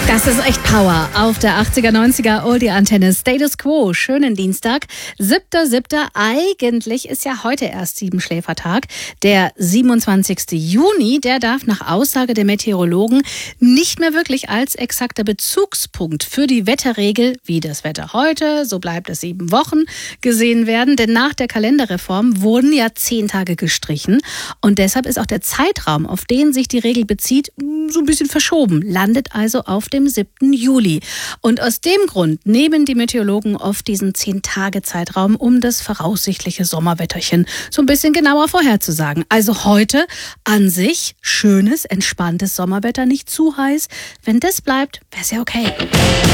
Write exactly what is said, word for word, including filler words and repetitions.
Das ist echt Power auf der achtziger, neunziger Oldie-Antenne. Status Quo, schönen Dienstag, siebter siebter Eigentlich ist ja heute erst Siebenschläfertag. Der siebenundzwanzigster Juni, der darf nach Aussage der Meteorologen nicht mehr wirklich als exakter Bezugspunkt für die Wetterregel, wie das Wetter heute, so bleibt es sieben Wochen, gesehen werden. Denn nach der Kalenderreform wurden ja zehn Tage gestrichen. Und deshalb ist auch der Zeitraum, auf den sich die Regel bezieht, so ein bisschen verschoben. Landet also auf dem siebten Juli. Und aus dem Grund nehmen die Meteorologen oft diesen zehn-Tage-Zeitraum, um das voraussichtliche Sommerwetterchen so ein bisschen genauer vorherzusagen. Also heute an sich schönes, entspanntes Sommerwetter, nicht zu heiß. Wenn das bleibt, wäre es ja okay.